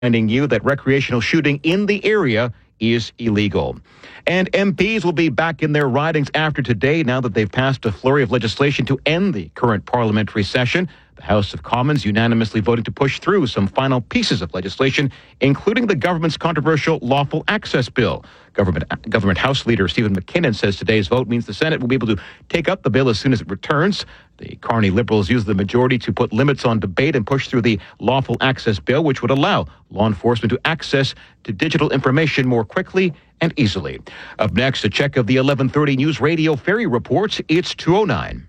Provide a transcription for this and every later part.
reminding you that recreational shooting in the area is illegal. And MPs will be back in their ridings after today now that they've passed a flurry of legislation to end the current parliamentary session. The House of Commons unanimously voting to push through some final pieces of legislation, including the government's controversial lawful access bill. Government House Leader Stephen McKinnon says today's vote means the Senate will be able to take up the bill as soon as it returns. The Carney Liberals use the majority to put limits on debate and push through the lawful access bill, which would allow law enforcement to access to digital information more quickly and easily. Up next, a check of the 11:30 News Radio Ferry Reports. It's 2:09.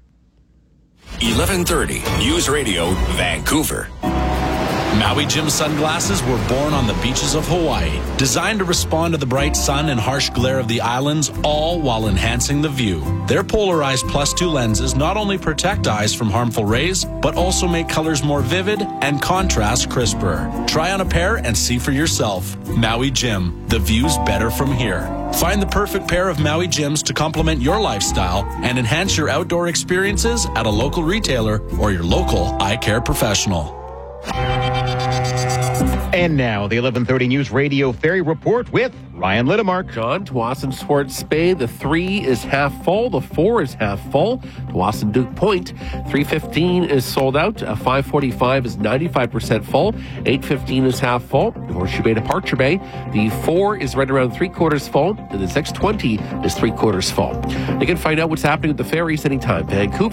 11:30 News Radio, Vancouver. Maui Jim sunglasses were born on the beaches of Hawaii, designed to respond to the bright sun and harsh glare of the islands, all while enhancing the view. Their polarized +2 lenses not only protect eyes from harmful rays, but also make colors more vivid and contrast crisper. Try on a pair and see for yourself. Maui Jim, the view's better from here. Find the perfect pair of Maui Jims to complement your lifestyle and enhance your outdoor experiences at a local retailer or your local eye care professional. And now, the 11:30 News Radio Ferry Report with Ryan Littemark. John, Tsawwassen Sports Bay, the 3 is half full, the 4 is half full. Tsawwassen Duke Point, 3:15 is sold out, 5:45 is 95% full, 8:15 is half full. Horseshoe Bay Departure Bay, the 4 is right around 3/4 full, and the 6:20 is 3/4 full. You can find out what's happening with the ferries anytime.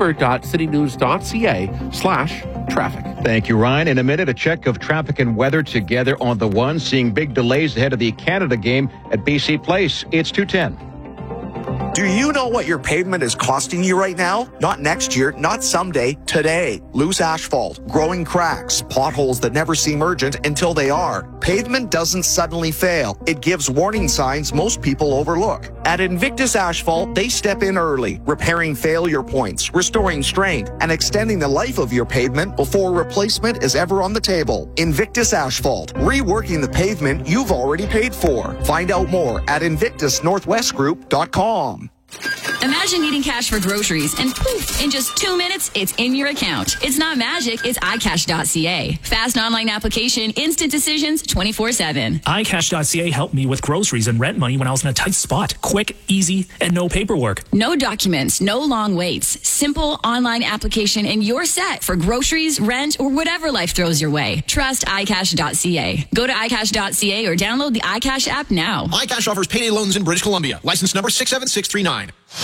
Vancouver.citynews.ca/traffic. Thank you, Ryan. In a minute, a check of traffic and weather together on the one, seeing big delays ahead of the Canada game at BC Place. It's 2:10. Do you know what your pavement is costing you right now? Not next year, not someday, today. Loose asphalt, growing cracks, potholes that never seem urgent until they are. Pavement doesn't suddenly fail. It gives warning signs most people overlook. At Invictus Asphalt, they step in early, repairing failure points, restoring strength, and extending the life of your pavement before replacement is ever on the table. Invictus Asphalt, reworking the pavement you've already paid for. Find out more at invictusnorthwestgroup.com. Imagine needing cash for groceries and poof, in just 2 minutes, it's in your account. It's not magic, it's iCash.ca. Fast online application, instant decisions, 24/7. iCash.ca helped me with groceries and rent money when I was in a tight spot. Quick, easy, and no paperwork. No documents, no long waits. Simple online application and you're set for groceries, rent, or whatever life throws your way. Trust iCash.ca. Go to iCash.ca or download the iCash app now. iCash offers payday loans in British Columbia. License number 67639.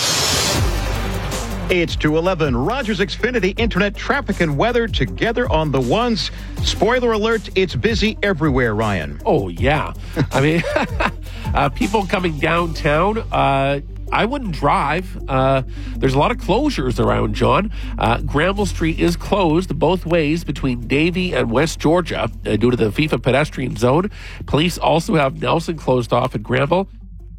It's 2:11. Rogers Xfinity Internet traffic and weather together on the ones. Spoiler alert, it's busy everywhere, Ryan. Oh, yeah. I mean, people coming downtown, I wouldn't drive. There's a lot of closures around, John. Granville Street is closed both ways between Davie and West Georgia due to the FIFA pedestrian zone. Police also have Nelson closed off at Granville.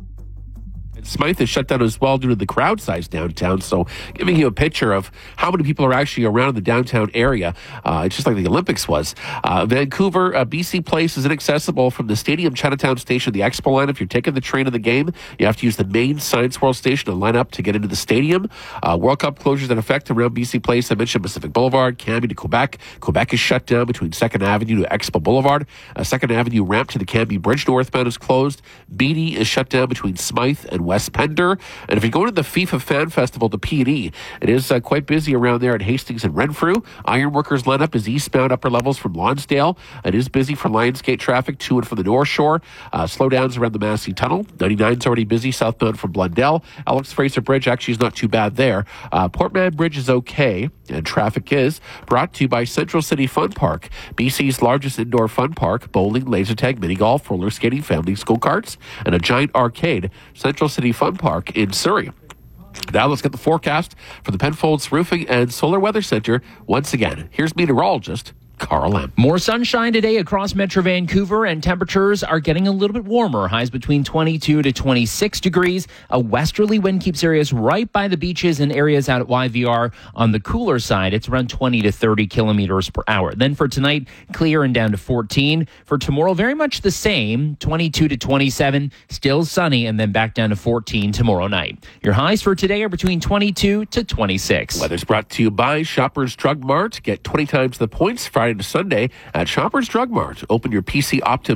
Smythe is shut down as well due to the crowd size downtown. So giving you a picture of how many people are actually around the downtown area. It's just like the Olympics was. Vancouver, BC Place is inaccessible from the Stadium Chinatown Station, the Expo line. If you're taking the train to the game, you have to use the main Science World Station to line up to get into the stadium. World Cup closures in effect around BC Place. I mentioned Pacific Boulevard, Cambie to Quebec. Quebec is shut down between 2nd Avenue to Expo Boulevard. 2nd Avenue ramp to the Cambie Bridge northbound is closed. Beatty is shut down between Smythe and West Pender. And if you go to the FIFA Fan Festival, the P&E, it is quite busy around there at Hastings and Renfrew. Ironworkers lineup is eastbound upper levels from Lonsdale. It is busy for Lionsgate traffic to and from the North Shore. Slowdowns around the Massey Tunnel. 99's already busy southbound from Blundell. Alex Fraser Bridge actually is not too bad there. Portman Bridge is okay. And traffic is brought to you by Central City Fun Park, BC's largest indoor fun park, bowling, laser tag, mini golf, roller skating, family go-karts, and a giant arcade. Central City Fun Park in Surrey. Now let's get the forecast for the Penfolds Roofing and Solar Weather Center once again. Here's meteorologist Carl M. More sunshine today across Metro Vancouver, and temperatures are getting a little bit warmer. Highs between 22 to 26 degrees. A westerly wind keeps areas right by the beaches and areas out at YVR. On the cooler side, it's around 20 to 30 kilometers per hour. Then for tonight, clear and down to 14. For tomorrow, very much the same, 22 to 27, still sunny, and then back down to 14 tomorrow night. Your highs for today are between 22 to 26. Weather's brought to you by Shoppers Drug Mart. Get 20 times the points Friday Friday to Sunday at Shoppers Drug Mart. Open your PC Optim